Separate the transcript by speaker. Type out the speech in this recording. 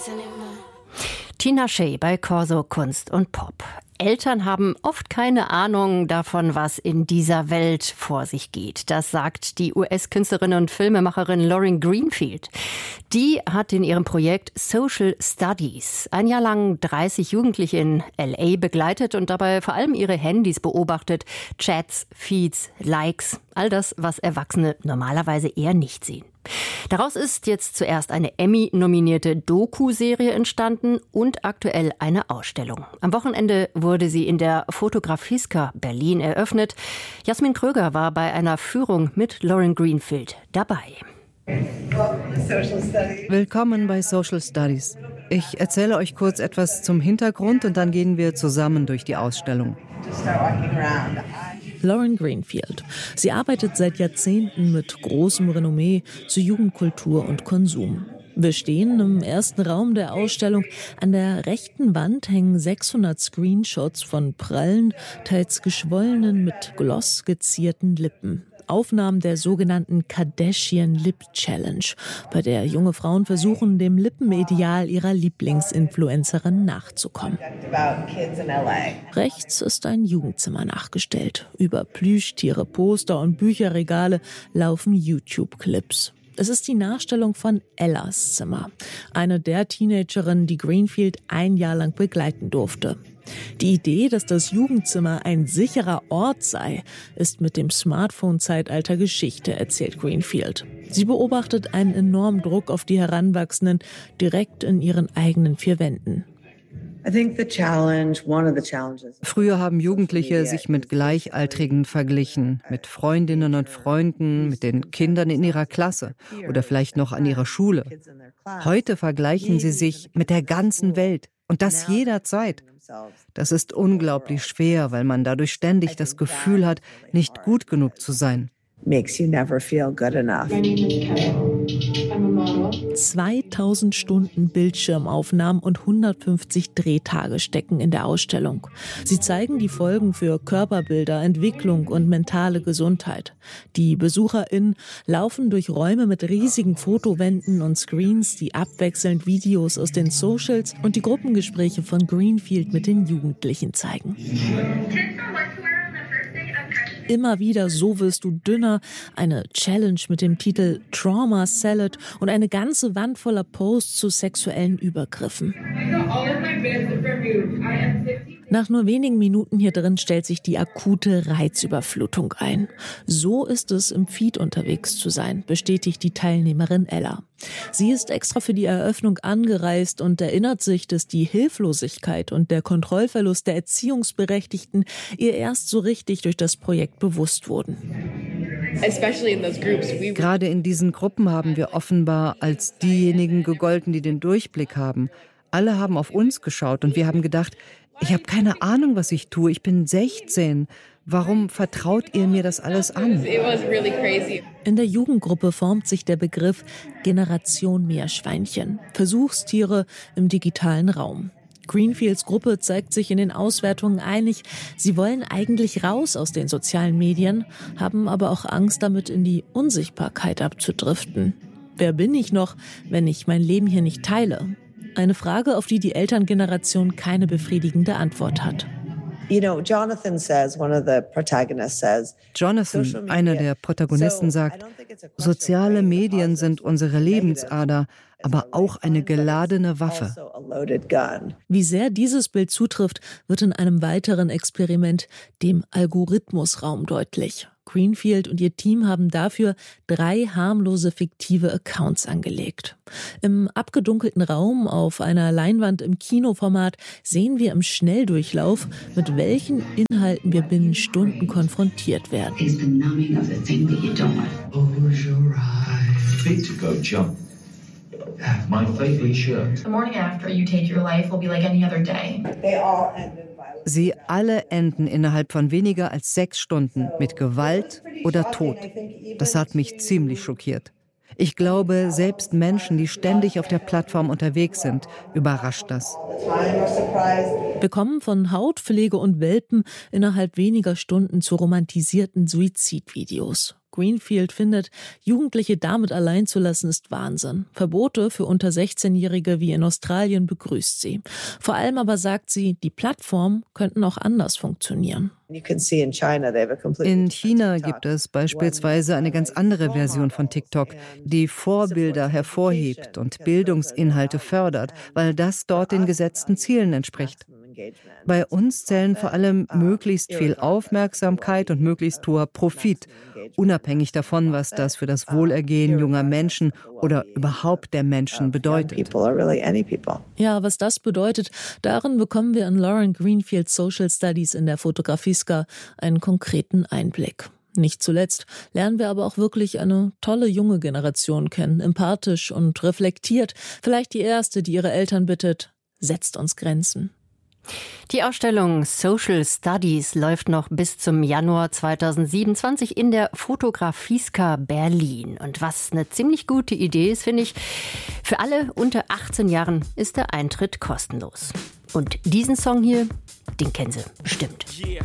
Speaker 1: Tina Shea bei Corso Kunst und Pop. Eltern haben oft keine Ahnung davon, was in dieser Welt vor sich geht. Das sagt die US-Künstlerin und Filmemacherin Lauren Greenfield. Die hat in ihrem Projekt Social Studies ein Jahr lang 30 Jugendliche in L.A. begleitet und dabei vor allem ihre Handys beobachtet. Chats, Feeds, Likes, all das, was Erwachsene normalerweise eher nicht sehen. Daraus ist jetzt zuerst eine Emmy-nominierte Doku-Serie entstanden und aktuell eine Ausstellung. Am Wochenende wurde sie in der Fotografieska Berlin eröffnet. Jasmin Kröger war bei einer Führung mit Lauren Greenfield dabei.
Speaker 2: Willkommen bei Social Studies. Ich erzähle euch kurz etwas zum Hintergrund und dann gehen wir zusammen durch die Ausstellung.
Speaker 3: Lauren Greenfield. Sie arbeitet seit Jahrzehnten mit großem Renommee zu Jugendkultur und Konsum. Wir stehen im ersten Raum der Ausstellung. An der rechten Wand hängen 600 Screenshots von prallen, teils geschwollenen, mit Gloss gezierten Lippen. Aufnahmen der sogenannten Kardashian Lip Challenge, bei der junge Frauen versuchen, dem Lippenideal ihrer Lieblingsinfluencerin nachzukommen. Rechts ist ein Jugendzimmer nachgestellt. Über Plüschtiere, Poster und Bücherregale laufen YouTube-Clips. Es ist die Nachstellung von Ellas Zimmer, eine der Teenagerinnen, die Greenfield ein Jahr lang begleiten durfte. Die Idee, dass das Jugendzimmer ein sicherer Ort sei, ist mit dem Smartphone-Zeitalter Geschichte, erzählt Greenfield. Sie beobachtet einen enormen Druck auf die Heranwachsenden direkt in ihren eigenen vier Wänden.
Speaker 2: Früher haben Jugendliche sich mit Gleichaltrigen verglichen, mit Freundinnen und Freunden, mit den Kindern in ihrer Klasse oder vielleicht noch an ihrer Schule. Heute vergleichen sie sich mit der ganzen Welt und das jederzeit. Das ist unglaublich schwer, weil man dadurch ständig das Gefühl hat, nicht gut genug zu sein.
Speaker 4: Makes you never feel good enough.
Speaker 3: 2000 Stunden Bildschirmaufnahmen und 150 Drehtage stecken in der Ausstellung. Sie zeigen die Folgen für Körperbilder, Entwicklung und mentale Gesundheit. Die BesucherInnen laufen durch Räume mit riesigen Fotowänden und Screens, die abwechselnd Videos aus den Socials und die Gruppengespräche von Greenfield mit den Jugendlichen zeigen. Immer wieder "So wirst du dünner", eine Challenge mit dem Titel Trauma Salad und eine ganze Wand voller Posts zu sexuellen Übergriffen. Nach nur wenigen Minuten hier drin stellt sich die akute Reizüberflutung ein. So ist es, im Feed unterwegs zu sein, bestätigt die Teilnehmerin Ella. Sie ist extra für die Eröffnung angereist und erinnert sich, dass die Hilflosigkeit und der Kontrollverlust der Erziehungsberechtigten ihr erst so richtig durch das Projekt bewusst wurden.
Speaker 2: Gerade in diesen Gruppen haben wir offenbar als diejenigen gegolten, die den Durchblick haben. Alle haben auf uns geschaut und wir haben gedacht, ich habe keine Ahnung, was ich tue. Ich bin 16. Warum vertraut ihr mir das alles an?
Speaker 3: In der Jugendgruppe formt sich der Begriff Generation Meerschweinchen, Versuchstiere im digitalen Raum. Greenfields Gruppe zeigt sich in den Auswertungen einig, sie wollen eigentlich raus aus den sozialen Medien, haben aber auch Angst, damit in die Unsichtbarkeit abzudriften. Wer bin ich noch, wenn ich mein Leben hier nicht teile? Eine Frage, auf die die Elterngeneration keine befriedigende Antwort hat.
Speaker 2: Jonathan, einer der Protagonisten, sagt, soziale Medien sind unsere Lebensader, aber auch eine geladene Waffe.
Speaker 3: Wie sehr dieses Bild zutrifft, wird in einem weiteren Experiment, dem Algorithmusraum, deutlich. Greenfield und ihr Team haben dafür 3 harmlose fiktive Accounts angelegt. Im abgedunkelten Raum auf einer Leinwand im Kinoformat sehen wir im Schnelldurchlauf, mit welchen Inhalten wir binnen Stunden konfrontiert werden.
Speaker 5: My favorite shirt. The morning after you take your life will be like any other day.
Speaker 2: Sie alle enden innerhalb von weniger als 6 Stunden mit Gewalt oder Tod. Das hat mich ziemlich schockiert. Ich glaube, selbst Menschen, die ständig auf der Plattform unterwegs sind, überrascht das.
Speaker 3: Wir kommen von Hautpflege und Welpen innerhalb weniger Stunden zu romantisierten Suizidvideos. Greenfield findet, Jugendliche damit allein zu lassen, ist Wahnsinn. Verbote für unter 16-Jährige wie in Australien begrüßt sie. Vor allem aber sagt sie, die Plattformen könnten auch anders funktionieren.
Speaker 2: In China gibt es beispielsweise eine ganz andere Version von TikTok, die Vorbilder hervorhebt und Bildungsinhalte fördert, weil das dort den gesetzten Zielen entspricht. Bei uns zählen vor allem möglichst viel Aufmerksamkeit und möglichst hoher Profit, unabhängig davon, was das für das Wohlergehen junger Menschen oder überhaupt der Menschen bedeutet.
Speaker 3: Ja, was das bedeutet, darin bekommen wir in Lauren Greenfields Social Studies in der Fotografieska einen konkreten Einblick. Nicht zuletzt lernen wir aber auch wirklich eine tolle junge Generation kennen, empathisch und reflektiert. Vielleicht die erste, die ihre Eltern bittet, setzt uns Grenzen.
Speaker 1: Die Ausstellung Social Studies läuft noch bis zum Januar 2027 in der Fotografieska Berlin. Und was eine ziemlich gute Idee ist, finde ich, für alle unter 18 Jahren ist der Eintritt kostenlos. Und diesen Song hier, den kennen Sie bestimmt.